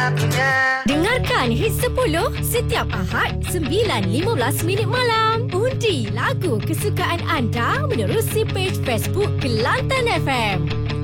Dengarkan Hit 10 setiap Ahad 9.15 minit malam. Undi lagu kesukaan anda menerusi page Facebook Kelantan FM.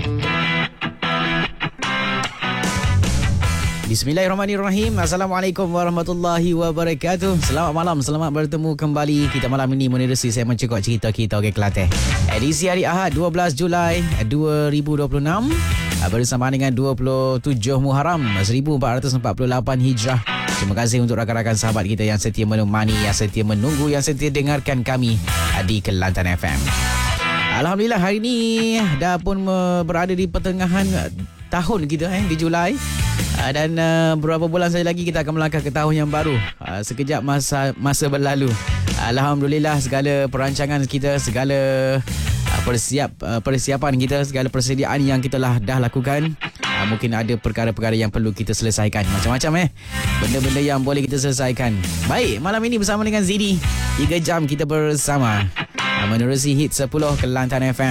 Bismillahirrahmanirrahim. Assalamualaikum warahmatullahi wabarakatuh. Selamat malam, selamat bertemu kembali kita malam ini menerusi saya mencekok cerita kita Okey Kelantan. Edisi hari Ahad 12 Julai 2026 bersama dengan 27 Muharram 1448 Hijrah. Terima kasih untuk rakan-rakan sahabat kita yang setia menemani, yang setia menunggu, yang setia dengarkan kami di Kelantan FM. Alhamdulillah hari ini dah pun berada di pertengahan tahun kita di Julai. Dan beberapa bulan saja lagi kita akan melangkah ke tahun yang baru. Sekejap masa berlalu. Alhamdulillah segala perancangan kita, segala persiapan kita, segala persediaan yang kita dah lakukan. Mungkin ada perkara-perkara yang perlu kita selesaikan. Macam-macam benda-benda yang boleh kita selesaikan. Baik, malam ini bersama dengan Zidi 3 jam kita bersama menerusi Hit 10 Kelantan FM.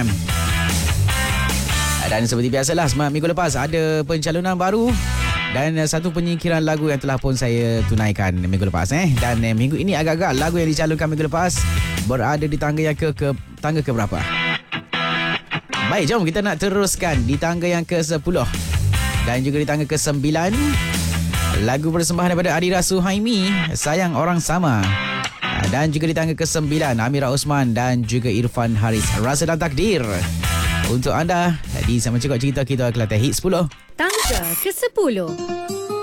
Dan seperti biasalah, minggu lepas ada pencalonan baru dan satu penyingkiran lagu yang telah pun saya tunaikan minggu lepas. Dan minggu ini agak-agak lagu yang dicalonkan minggu lepas berada di tangga yang tangga ke berapa? Baik, jom kita nak teruskan di tangga yang ke-10 dan juga di tangga ke-9. Lagu persembahan daripada Adira Suhaimi, Sayang Orang Sama. Dan juga di tangga ke-9 Amira Osman dan juga Irfan Haris, Rasa dan Takdir. Untuk anda di Sama Cekok Cerita kita Kelantan Hit 10. Tangga ke-10.